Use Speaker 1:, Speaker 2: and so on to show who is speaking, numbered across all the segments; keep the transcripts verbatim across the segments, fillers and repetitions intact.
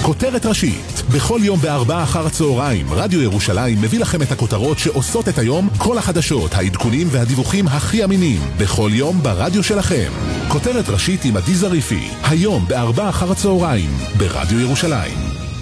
Speaker 1: כותרת ראשית. בכל יום בארבעה אחר הצהריים, רדיו ירושלים מביא לכם את הכותרות שעושות את היום, כל החדשות, העדכונים והדיווחים הכי אמינים. בכל יום ברדיו שלכם. כותרת ראשית עם עדי זריפי. היום בארבעה אחר הצהריים, ברדיו ירושלים.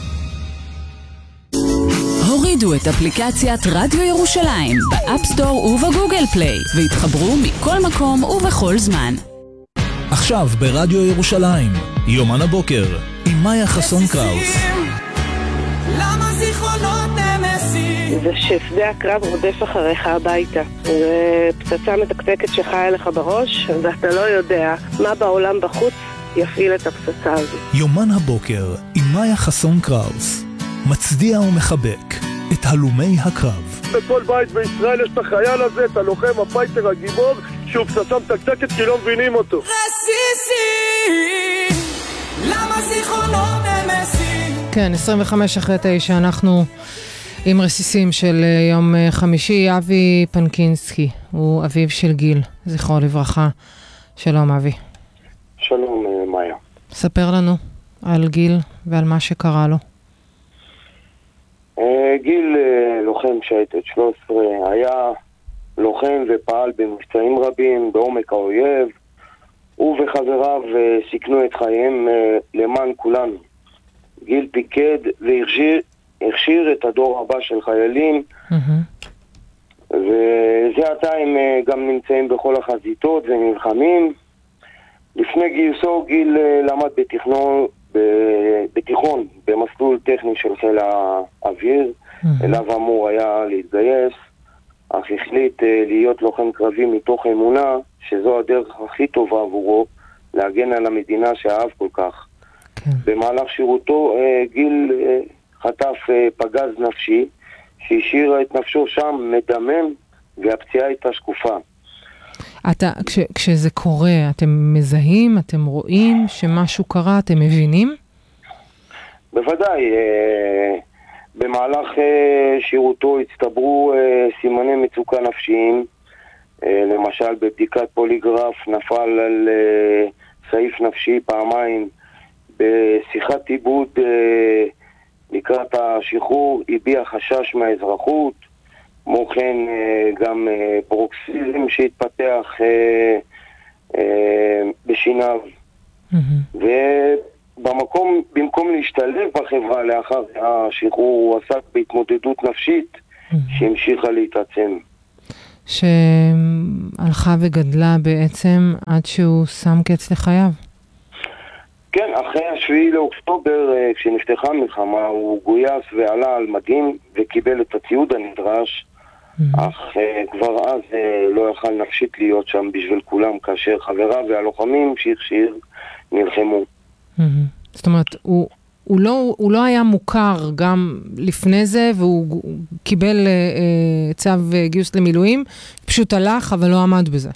Speaker 2: הורידו את אפליקציית רדיו ירושלים באפסטור ובגוגל פליי והתחברו מכל מקום ובכל זמן.
Speaker 3: עכשיו ברדיו ירושלים, יומן הבוקר עם מאיה חסון קראוס.
Speaker 4: למה זיכרונות נמסים?
Speaker 5: זה ששדה הקרב רודף אחריך הביתה. זה פצצה מתקתקת שחיה לך בראש, ואתה לא יודע מה בעולם בחוץ יפעיל את הפצצה הזו.
Speaker 3: יומן הבוקר עם מאיה חסון קראוס. מצדיע ומחבק את הלומי הקרב.
Speaker 6: בכל בית בישראל יש את החייל הזה, את הלוחם, הפייטר, הגיבור, שהוא פצצה מתקתקת כי לא מבינים אותו.
Speaker 4: רסיסים, למה זיכרונות נמסים?
Speaker 7: כן, עשרים וחמש אחרי תשע, אנחנו עם רסיסים של יום חמישי. אבי פנקינסקי, הוא אביו של גיל, זכרו לברכה. שלום אבי.
Speaker 6: שלום מאיה.
Speaker 7: ספר לנו על גיל ועל מה שקרה לו.
Speaker 6: גיל לוחם שייטת שלוש עשרה, היה לוחם ופעל במבצעים רבים בעומק האויב. הוא וחבריו סיכנו את חייהם למען כולנו. גיל פיקד והכשיר את הדור הבא של חיילים, mm-hmm. וזה עתה הם גם נמצאים בכל החזיתות ונלחמים. לפני גיוסו גיל למד בתכנון בתיכון, במסלול טכני של חיל האוויר, mm-hmm. אליו אמור היה להתגייס, אך החליט להיות לוחם קרבי מתוך אמונה שזו הדרך הכי טובה עבורו להגן על המדינה שאהב כל כך. כן. במהלך שירותו גיל חטף פגז נפשי שהשאיר את נפשו שם מדמם, והפציעה הייתה שקופה.
Speaker 7: אתה, כש, כשזה קורה, אתם מזהים, אתם רואים שמשהו קרה, אתם מבינים?
Speaker 6: בוודאי. במהלך שירותו הצטברו סימני מצוקה נפשיים. למשל בבדיקת פוליגרף נפל על סעיף נפשי פעמיים. בשיחת עיבוד לקראת השחרור הביע חשש מהאזרחות. כמו כן גם ברוקסיזם שהתפתח בשיניו. Mm-hmm. ובמקום, במקום להשתלב בחברה לאחר השחרור, הוא עסק בהתמודדות נפשית mm-hmm. שהמשיכה להתעצם.
Speaker 7: שהלכה וגדלה בעצם עד שהוא שם קץ לחייו.
Speaker 6: כן, אחרי השביעי לאוקטובר, כשנפתחה מלחמה, הוא גויס ועלה על מדים וקיבל את הציוד הנדרש, mm-hmm. אך uh, כבר אז uh, לא יכל נפשית להיות שם בשביל כולם, כאשר חבריו והלוחמים שהכשיר נלחמו.
Speaker 7: Mm-hmm. זאת אומרת, הוא, הוא, לא, הוא לא היה מוכר גם לפני זה, והוא קיבל uh, uh, צו uh, גיוס למילואים, פשוט הלך אבל לא עמד בזה.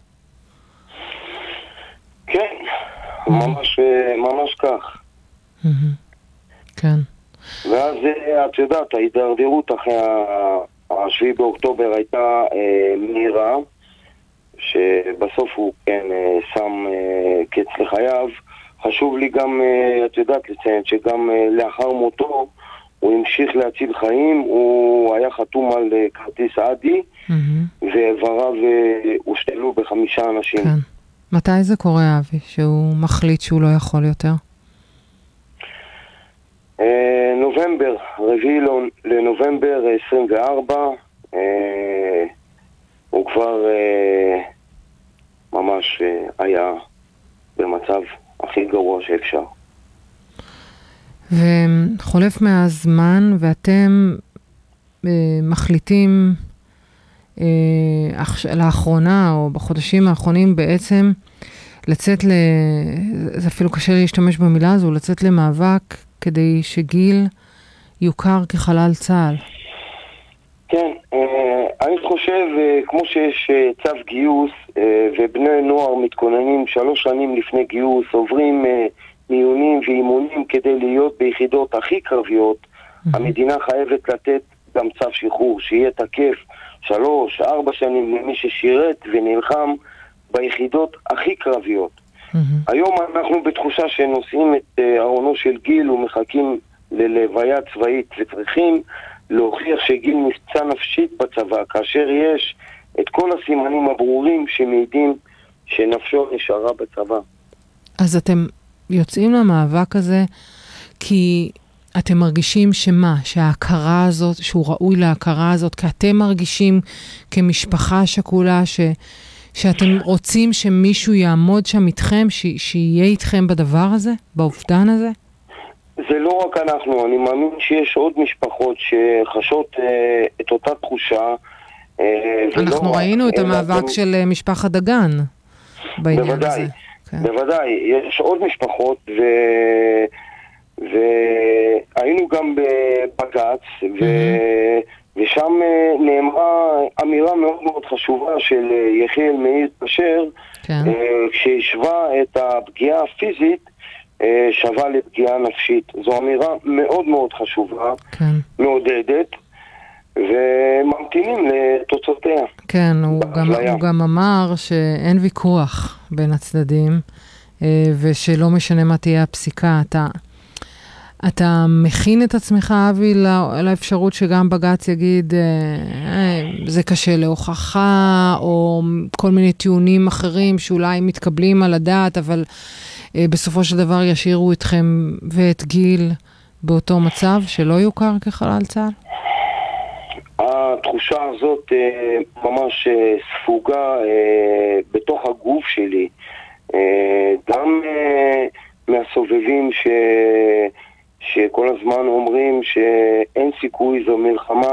Speaker 6: כן. ממש, ממש כך.
Speaker 7: כן.
Speaker 6: ואז את יודעת, ההידרדרות אחרי השביעי באוקטובר הייתה מהירה, שבסוף הוא כן שם קץ לחייו. חשוב לי גם, את יודעת, לציין שגם לאחר מותו הוא המשיך להציל חיים. הוא היה חתום על כרטיס עדי, ואיבריו הושתלו בחמישה אנשים.
Speaker 7: כן. מתי זה קורה, אבי, שהוא מחליט שהוא לא יכול יותר?
Speaker 6: נובמבר, רביעי לנובמבר עשרים וארבע, הוא כבר ממש היה במצב הכי גרוע שאפשר.
Speaker 7: וחולף מהזמן, ואתם מחליטים לאחרונה או בחודשים האחרונים בעצם לצאת ל... זה אפילו קשה להשתמש במילה הזו, לצאת למאבק כדי שגיל יוכר כחלל צה"ל.
Speaker 6: כן, אני חושב כמו שיש צו גיוס ובני נוער מתכוננים שלוש שנים לפני גיוס, עוברים מיונים ואימונים כדי להיות ביחידות הכי קרביות, המדינה חייבת לתת גם צו שחרור שיהיה תקף שלוש, ארבע שנים למי ששירת ונלחם ביחידות הכי קרביות. Mm-hmm. היום אנחנו בתחושה שנושאים את ארונו של גיל ומחכים ללוויה צבאית וצריכים להוכיח שגיל נפצע נפשית בצבא, כאשר יש את כל הסימנים הברורים שמעידים שנפשו נשארה בצבא.
Speaker 7: אז אתם יוצאים למאבק הזה כי אתם מרגישים שמה? שההכרה הזאת, שהוא ראוי להכרה הזאת, כי אתם מרגישים כמשפחה שכולה ש... שאתם רוצים שמישהו יעמוד שם איתכם, ש... שיהיה איתכם בדבר הזה, באובדן הזה?
Speaker 6: זה לא רק אנחנו, אני מאמין שיש עוד משפחות שחשות אה, את אותה תחושה. אה,
Speaker 7: אנחנו ראינו רק, את המאבק אתם... של משפחת דגן בעניין
Speaker 6: בוודאי,
Speaker 7: הזה. כן.
Speaker 6: בוודאי, יש עוד משפחות ו... והיינו גם בבג"ץ ו... ושם נאמרה אמירה מאוד מאוד חשובה של יחיאל מאיר פשר, כן. כשהשווה את הפגיעה הפיזית שווה לפגיעה נפשית. זו אמירה מאוד מאוד חשובה, כן. מעודדת, וממתינים לתוצאותיה.
Speaker 7: כן, הוא גם, הוא גם אמר שאין ויכוח בין הצדדים, ושלא משנה מה תהיה הפסיקה. אתה, אתה מכין את עצמך, אבי, לא, לאפשרות שגם בג"ץ יגיד, זה קשה להוכחה, או כל מיני טיעונים אחרים שאולי מתקבלים על הדעת, אבל בסופו של דבר ישאירו אתכם ואת גיל באותו מצב שלא יוכר כחלל צה"ל?
Speaker 6: התחושה הזאת ממש ספוגה בתוך הגוף שלי. גם מהסובבים ש... שכל הזמן אומרים שאין סיכוי, זו מלחמה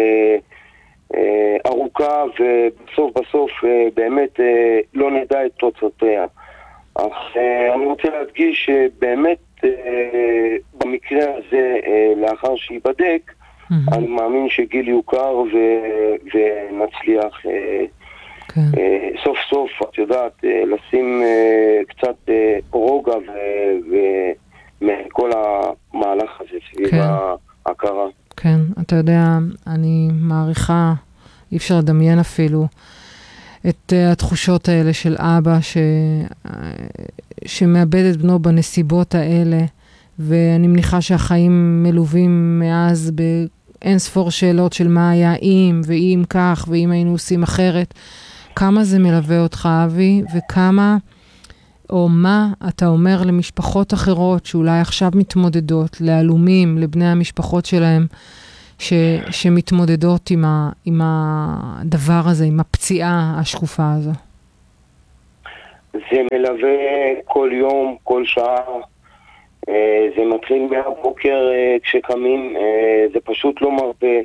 Speaker 6: ארוכה ובסוף בסוף באמת לא נדע את תוצאותיה. אך אני רוצה להדגיש שבאמת במקרה הזה, לאחר שיבדק, mm-hmm. אני מאמין שגיל יוכר ו- ונצליח okay. סוף סוף, את יודעת, לשים קצת רוגע ומכל המהלך הזה סביב okay. ההכרה.
Speaker 7: כן, אתה יודע, אני מעריכה, אי אפשר לדמיין אפילו, את uh, התחושות האלה של אבא ש... שמאבד את בנו בנסיבות האלה, ואני מניחה שהחיים מלווים מאז באין ספור שאלות של מה היה אם, ואם כך, ואם היינו עושים אחרת. כמה זה מלווה אותך, אבי, וכמה, או מה אתה אומר למשפחות אחרות שאולי עכשיו מתמודדות, להלומים, לבני המשפחות שלהם, ש, שמתמודדות עם, ה, עם הדבר הזה, עם הפציעה השקופה הזו?
Speaker 6: זה מלווה כל יום, כל שעה. זה מתחיל מהבוקר כשקמים, זה פשוט לא מרפא.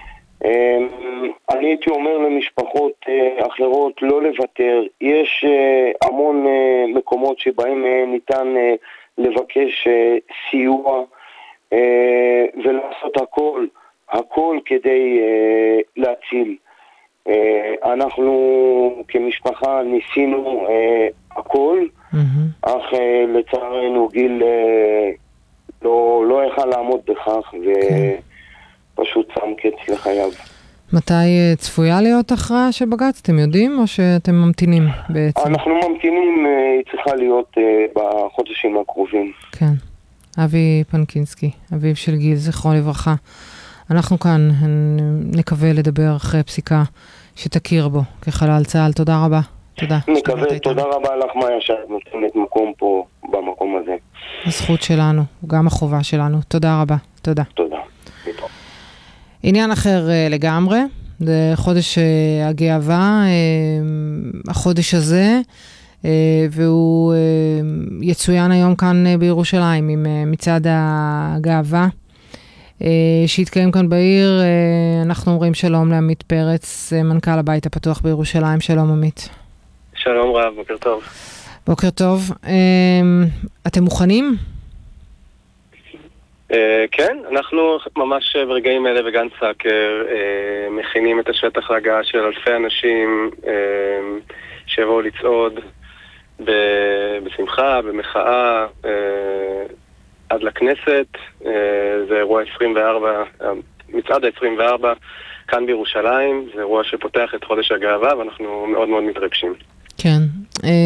Speaker 6: אני הייתי אומר למשפחות אחרות לא לוותר. יש המון מקומות שבהם ניתן לבקש סיוע ולעשות הכל, הכל כדי להציל. אנחנו כמשפחה ניסינו הכל, אך לצערנו גיל לא, לא יכל לעמוד בכך ופשוט שם קץ לחייו.
Speaker 7: מתי צפויה להיות הכרעה של בג"ץ? אתם יודעים או שאתם ממתינים בעצם?
Speaker 6: אנחנו ממתינים, היא צריכה להיות בחודשים הקרובים.
Speaker 7: כן. אבי פנקינסקי, אביו של גיל, זכרו לברכה. אנחנו כאן נקווה לדבר אחרי פסיקה שתכיר בו כחלל צה"ל. תודה רבה. תודה.
Speaker 6: נקווה, תודה רבה לך מאיה שאת נותנת מקום פה במקום הזה.
Speaker 7: הזכות שלנו, גם החובה שלנו. תודה רבה. תודה.
Speaker 6: תודה.
Speaker 7: עניין אחר לגמרי, זה חודש הגאווה, החודש הזה, והוא יצוין היום כאן בירושלים עם מצעד הגאווה. שהתקיים כאן בעיר. אנחנו אומרים שלום לעמית פרץ, מנכ"ל הבית הפתוח בירושלים. שלום עמית.
Speaker 8: שלום רב, בוקר טוב.
Speaker 7: בוקר טוב. אתם מוכנים?
Speaker 8: כן, אנחנו ממש ברגעים אלה בגן סאקר מכינים את השטח להגעה של אלפי אנשים שיבואו לצעוד בשמחה, במחאה, עד לכנסת. זה אירוע עשרים וארבע, מצעד ה-עשרים וארבע כאן בירושלים. זה אירוע שפותח את חודש הגאווה ואנחנו מאוד מאוד מתרגשים.
Speaker 7: כן,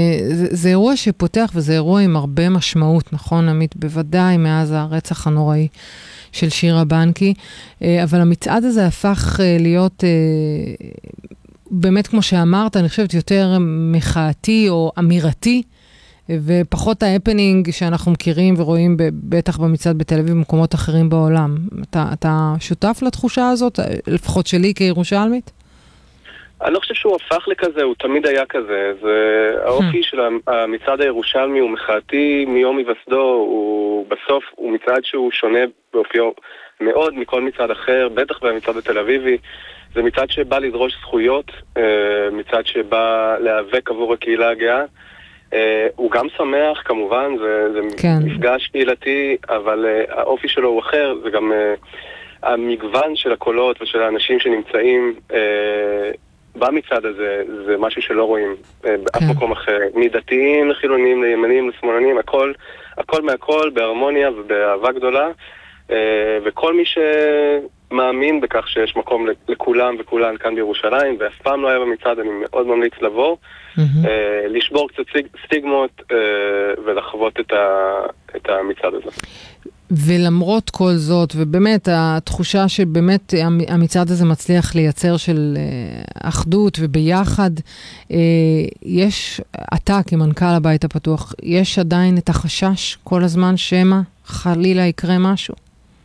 Speaker 7: זה, זה אירוע שפותח, וזה אירוע עם הרבה משמעות, נכון, עמית? בוודאי מאז הרצח הנוראי של שירה בנקי, אבל המצעד הזה הפך להיות, באמת כמו שאמרת, אני חושבת יותר מחאתי או אמירתי, ופחות ההפנינג שאנחנו מכירים ורואים בטח במצעד בתל אביב במקומות אחרים בעולם. אתה, אתה שותף לתחושה הזאת, לפחות שלי כירושלמית?
Speaker 8: אני לא חושב שהוא הפך לכזה, הוא תמיד היה כזה. זה האופי של המצעד הירושלמי הוא מחאתי מיום היווסדו, הוא בסוף הוא מצעד שהוא שונה באופיו מאוד מכל מצעד אחר, בטח במצעד התל אביבי. זה מצעד שבא לדרוש זכויות, מצעד שבא להיאבק עבור הקהילה הגאה. הוא גם שמח כמובן, זה, זה כן. מפגש קהילתי, אבל האופי שלו הוא אחר, זה גם המגוון של הקולות ושל האנשים שנמצאים במצעד הזה, זה משהו שלא רואים באף מקום אחר. מדתיים לחילונים, לימנים, לשמאלנים, הכל, הכל מהכל, בהרמוניה ובאהבה גדולה. וכל מי שמאמין בכך שיש מקום לכולם וכולן כאן בירושלים, ואף פעם לא היה במצעד, אני מאוד ממליץ לבוא, לשבור קצת סטיגמות ולחוות את המצעד הזה.
Speaker 7: ולמרות כל זאת, ובאמת התחושה שבאמת המצעד הזה מצליח לייצר של אחדות וביחד, יש, אתה כמנכ"ל הבית הפתוח, יש עדיין את החשש כל הזמן שמה חלילה יקרה משהו?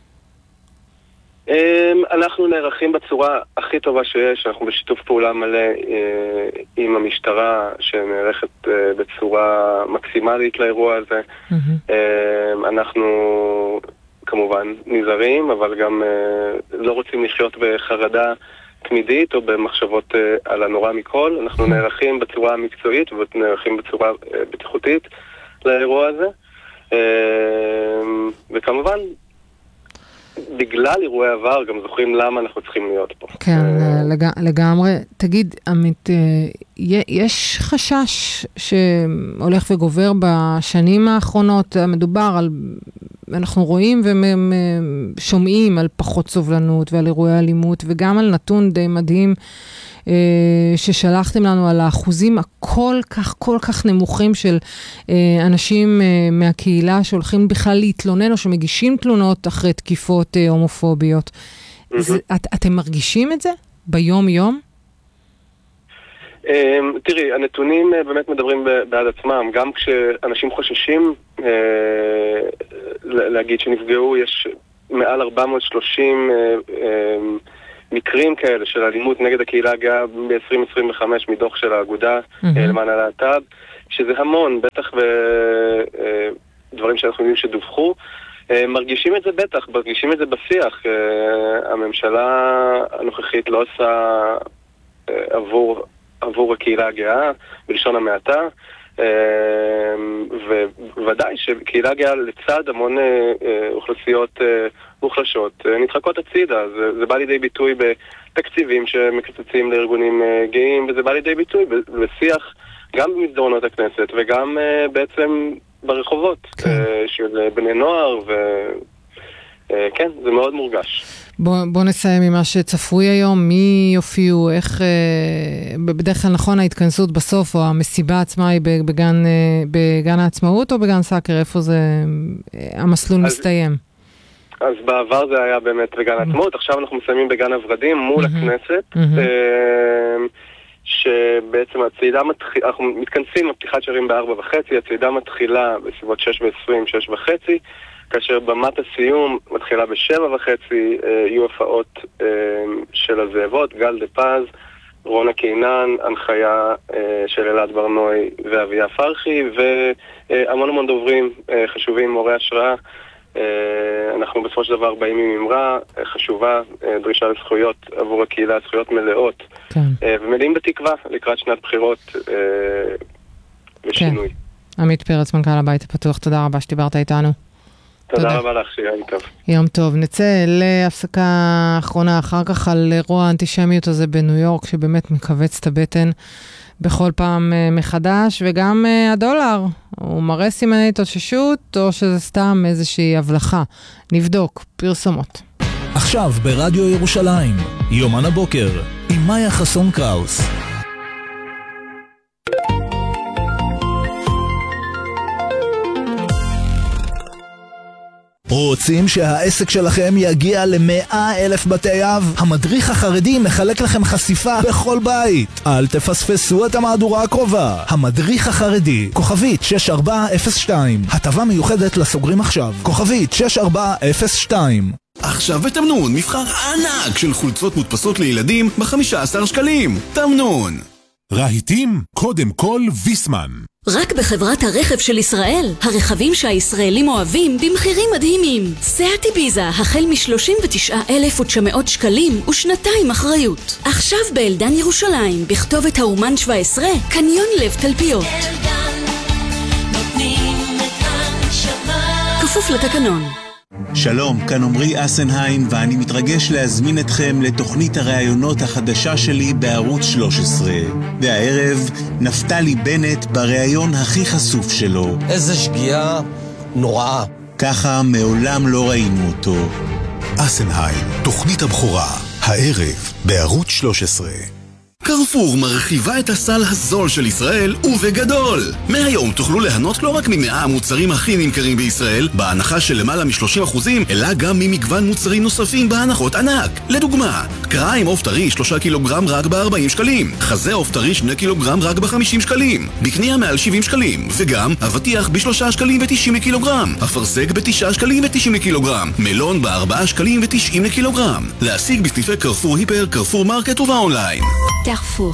Speaker 8: אנחנו נערכים בצורה הכי טובה שיש, אנחנו בשיתוף פעולה מלא עם המשטרה שנערכת בצורה מקסימלית לאירוע הזה. אנחנו כמובן נזהרים, אבל גם לא רוצים לחיות בחרדה תמידית או במחשבות על הנורא מכל. אנחנו נערכים בצורה מקצועית ונערכים בצורה בטיחותית לאירוע הזה. וכמובן בגלל אירועי עבר גם זוכרים למה אנחנו צריכים להיות פה.
Speaker 7: כן, לגמרי. תגיד, עמית, יש חשש שהולך וגובר בשנים האחרונות, מדובר על, אנחנו רואים ושומעים על פחות סובלנות ועל אירועי אלימות, וגם על נתון די מדהים ששלחתם לנו על האחוזים הכל כך, כל כך נמוכים של אנשים מהקהילה שהולכים בכלל להתלונן או שמגישים תלונות אחרי תקיפות הומופוביות. אתם מרגישים את זה ביום יום?
Speaker 8: תראי, הנתונים באמת מדברים בעד עצמם. גם כשאנשים חוששים להגיד שנפגעו, יש מעל ארבע מאות ושלושים מקרים כאלה של אלימות נגד הקהילה הגאה ב-עשרים עשרים וחמש מדוח של האגודה למען הלהט"ב, שזה המון, בטח בדברים שאנחנו יודעים שדווחו. מרגישים את זה בטח, מרגישים את זה בשיח. הממשלה הנוכחית לא עושה עבור, עבור הקהילה הגאה, בלשון המעטה, וודאי שקהילה גאה לצד המון אוכלוסיות מוחלשות נדחקות הצידה. זה, זה בא לידי ביטוי בתקציבים שמקצצים לארגונים גאים, וזה בא לידי ביטוי בשיח גם במסדרונות הכנסת וגם בעצם ברחובות של בני נוער, וכן, זה מאוד מורגש.
Speaker 7: בוא, בוא נסיים עם מה שצפוי היום, מי יופיעו, איך, בדרך כלל נכון ההתכנסות בסוף, או המסיבה עצמה היא בגן, בגן העצמאות או בגן סאקר, איפה זה, המסלול אז, מסתיים?
Speaker 8: אז בעבר זה היה באמת בגן העצמאות, עכשיו אנחנו מסיימים בגן הוורדים מול הכנסת, שבעצם הצעידה מתחילה, אנחנו מתכנסים בפתיחת שערים בארבע וחצי, הצעידה מתחילה בסביבות שש ועשרים, שש וחצי, כאשר במת הסיום מתחילה בשבע וחצי, יהיו הופעות של הזאבות, גל דה פז, רונה קינן, הנחיה של אלעד ברנוי ואביה פרחי, והמון המון דוברים חשובים, מורי השראה. אנחנו בסופו של דבר באים עם אמרה חשובה, דרישה לזכויות עבור הקהילה, זכויות מלאות, כן. ומלאים בתקווה לקראת שנת בחירות ושינוי.
Speaker 7: כן. עמית פרץ, מנכ"ל הבית הפתוח, תודה רבה שדיברת איתנו.
Speaker 8: תודה, תודה רבה לך, שיהיה יום טוב.
Speaker 7: יום טוב. נצא להפסקה האחרונה אחר כך על אירוע האנטישמיות הזה בניו יורק, שבאמת מכווץ את הבטן בכל פעם מחדש, וגם הדולר, הוא מראה סימני התאוששות, או שזה סתם איזושהי הבלחה. נבדוק, פרסומות.
Speaker 3: עכשיו ברדיו ירושלים, יומן הבוקר, עם מאיה חסון קראוס. רוצים שהעסק שלכם יגיע ל-מאה אלף בתי אב? המדריך החרדי מחלק לכם חשיפה בכל בית. אל תפספסו את המהדורה הקרובה. המדריך החרדי, כוכבית שש ארבע אפס שתיים. הטבה מיוחדת לסוגרים עכשיו. כוכבית שש ארבע אפס שתיים.
Speaker 9: עכשיו בתמנון, מבחר ענק של חולצות מודפסות לילדים ב-חמישה עשר שקלים. תמנון.
Speaker 1: רהיטים, קודם כל ויסמן.
Speaker 10: רק בחברת הרכב של ישראל, הרכבים שהישראלים אוהבים במחירים מדהימים. סיאט איביזה החל מ-שלושים ותשעה אלף ותשע מאות שקלים ושנתיים אחריות. עכשיו באלדן ירושלים, בכתובת האומן שבע עשרה, קניון לב תלפיות. אלדן, נותנים את הנשמה. כפוף לתקנון.
Speaker 11: שלום, כאן עמרי אסנהיים ואני מתרגש להזמין אתכם לתוכנית הראיונות החדשה שלי בערוץ שלוש עשרה. והערב נפתלי בנט בראיון הכי חשוף שלו.
Speaker 12: איזה שגיאה נוראה.
Speaker 11: ככה מעולם לא ראינו אותו.
Speaker 13: אסנהיים, תוכנית הבכורה, הערב בערוץ שלוש עשרה.
Speaker 9: קרפור מרחיבה את הסל הזול של ישראל ובגדול. מהיום תוכלו ליהנות לא רק ממאה המוצרים הכי נמכרים בישראל בהנחה של למעלה מ-שלושים אחוזים, אלא גם ממגוון מוצרים נוספים בהנחות ענק. לדוגמה, קרא עם עוף טרי שלושה קילוגרם רק ב-ארבעים שקלים, חזה עוף טרי שני קילוגרם רק ב-חמישים שקלים, בקנייה מעל שבעים שקלים, וגם אבטיח ב-שלושה שקלים ותשעים לקילוגרם, אפרסק ב-תשעה שקלים ותשעים לקילוגרם, מלון ב-ארבעה שקלים ותשעים לקילוגרם. להשיג בסניפי קרפור היפר, קרפור מרקט ובאונליין.
Speaker 10: קרפור.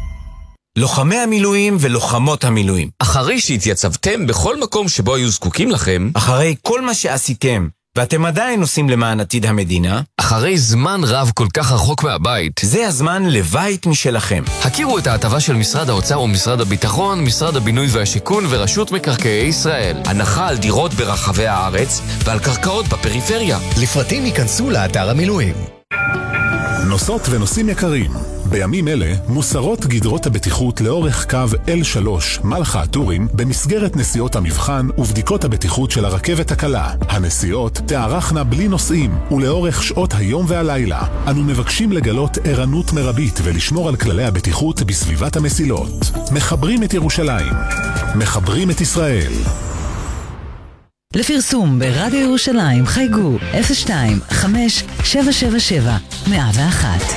Speaker 14: לוחמי המילואים ולוחמות המילואים, אחרי שהתייצבתם בכל מקום שבו היו זקוקים לכם, אחרי כל מה שעשיתם ואתם עדיין עושים למען עתיד המדינה,
Speaker 15: אחרי זמן רב כל כך רחוק מהבית,
Speaker 14: זה הזמן לבית משלכם.
Speaker 15: הכירו את ההטבה של משרד האוצר ומשרד הביטחון, משרד הבינוי והשיכון ורשות מקרקעי ישראל. הנחה על דירות ברחבי הארץ ועל קרקעות בפריפריה.
Speaker 13: לפרטים ייכנסו לאתר המילואים.
Speaker 1: נוסעות ונוסעים יקרים, בימים אלה מוסרות גדרות הבטיחות לאורך קו אל שלוש מלחה הטורים במסגרת נסיעות המבחן ובדיקות הבטיחות של הרכבת הקלה. הנסיעות תארכנה בלי נוסעים ולאורך שעות היום והלילה. אנו מבקשים לגלות ערנות מרבית ולשמור על כללי הבטיחות בסביבת המסילות. מחברים את ירושלים, מחברים את ישראל.
Speaker 16: לפרסום ברדיו ירושלים חייגו אפס שתיים חמש שבע שבע שבע מאה ואחת.